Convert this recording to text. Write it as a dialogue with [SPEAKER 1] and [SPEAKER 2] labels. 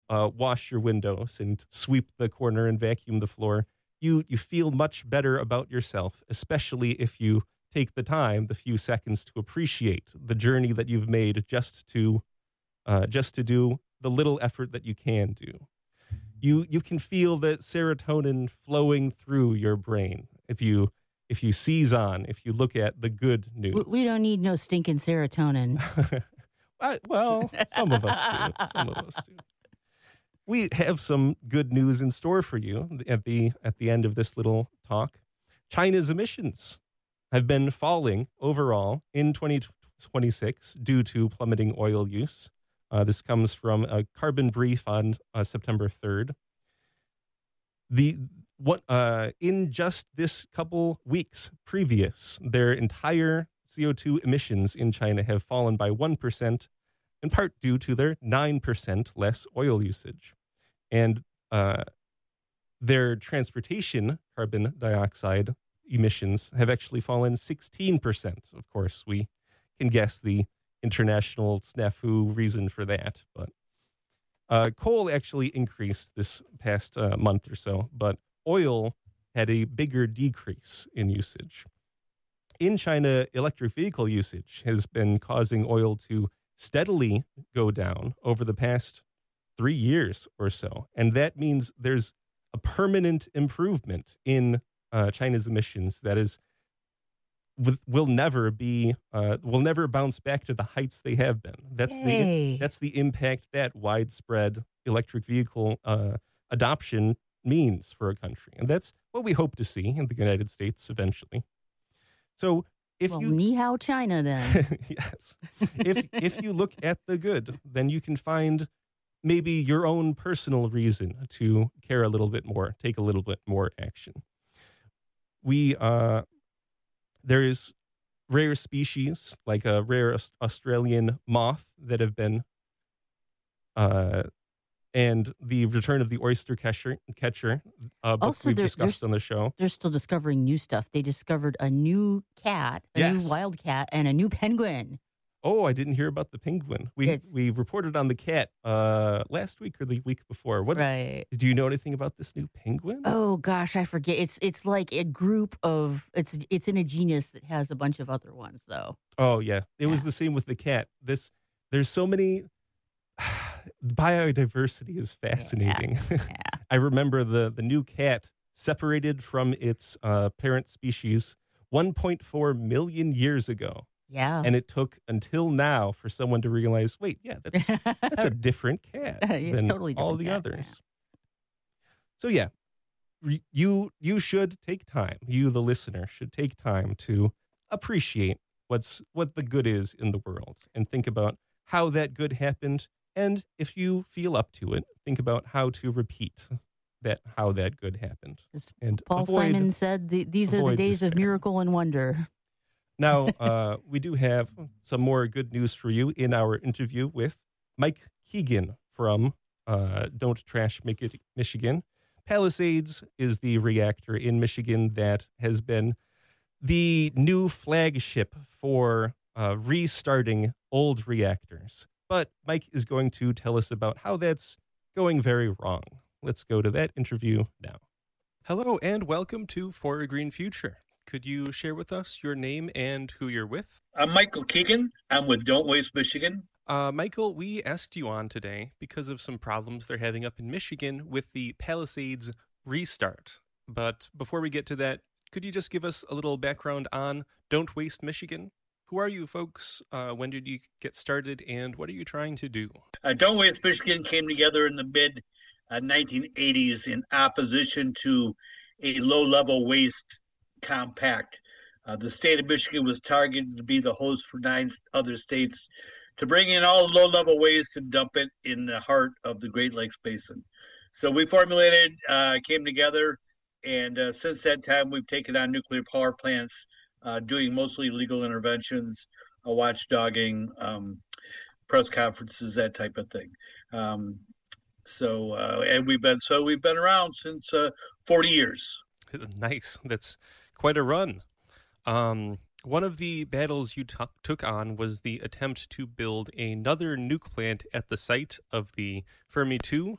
[SPEAKER 1] wash your windows and sweep the corner and vacuum the floor, you feel much better about yourself, especially if you take the time, the few seconds to appreciate the journey that you've made just to do the little effort that you can do. You can feel the serotonin flowing through your brain if you seize on, if you look at the good news.
[SPEAKER 2] We don't need no stinking serotonin.
[SPEAKER 1] Well, some of us do. Some of us do. We have some good news in store for you at the end of this little talk. China's emissions have been falling overall in 2026 due to plummeting oil use. This comes from a Carbon Brief on September 3rd. In just this couple weeks previous, their entire CO2 emissions in China have fallen by 1%, in part due to their 9% less oil usage. And their transportation carbon dioxide emissions have actually fallen 16%. Of course, we can guess the international snafu reason for that. But coal actually increased this past month or so, but oil had a bigger decrease in usage. In China, electric vehicle usage has been causing oil to steadily go down over the past 3 years or so. And that means there's a permanent improvement in China's emissions that is will never bounce back to the heights they have been. That's the impact that widespread electric vehicle adoption means for a country, and that's what we hope to see in the United States eventually. So,
[SPEAKER 2] ni hao China then.
[SPEAKER 1] Yes, if you look at the good, then you can find maybe your own personal reason to care a little bit more, take a little bit more action. There is rare species like a rare Australian moth that have been, and the return of the oyster catcher, book we've discussed on the show.
[SPEAKER 2] They're still discovering new stuff. They discovered a new cat, new wild cat, and a new penguin.
[SPEAKER 1] Oh, I didn't hear about the penguin. We reported on the cat last week or the week before.
[SPEAKER 2] Right.
[SPEAKER 1] Do you know anything about this new penguin?
[SPEAKER 2] Oh gosh, I forget. It's like a group of it's in a genus that has a bunch of other ones though.
[SPEAKER 1] Oh yeah, it was the same with the cat. There's so many. Biodiversity is fascinating.
[SPEAKER 2] Yeah.
[SPEAKER 1] I remember the new cat separated from its parent species 1.4 million years ago.
[SPEAKER 2] Yeah.
[SPEAKER 1] And it took until now for someone to realize, wait, that's a different cat than
[SPEAKER 2] totally different
[SPEAKER 1] all the others. So yeah, you should take time. You, the listener, should take time to appreciate what the good is in the world and think about how that good happened. And if you feel up to it, think about how to repeat how that good happened.
[SPEAKER 2] And Paul Simon said, these are the days of miracle and wonder.
[SPEAKER 1] Now, we do have some more good news for you in our interview with Mike Keegan from Don't Trash Michigan. Palisades is the reactor in Michigan that has been the new flagship for restarting old reactors. But Mike is going to tell us about how that's going very wrong. Let's go to that interview now. Hello and welcome to For a Green Future. Could you share with us your name and who you're with?
[SPEAKER 3] I'm Michael Keegan. I'm with Don't Waste Michigan.
[SPEAKER 1] Michael, we asked you on today because of some problems they're having up in Michigan with the Palisades restart. But before we get to that, could you just give us a little background on Don't Waste Michigan? Who are you folks? When did you get started, and what are you trying to do?
[SPEAKER 3] Don't Waste Michigan came together in the mid-1980s in opposition to a low-level waste compact. The state of Michigan was targeted to be the host for 9 other states to bring in all low-level waste and dump it in the heart of the Great Lakes Basin. So we formulated, came together, and since that time we've taken on nuclear power plants, doing mostly legal interventions, watchdogging, press conferences, that type of thing. And we've been around since 40 years.
[SPEAKER 1] Nice. That's quite a run. One of the battles you took on was the attempt to build another nuke plant at the site of the Fermi 2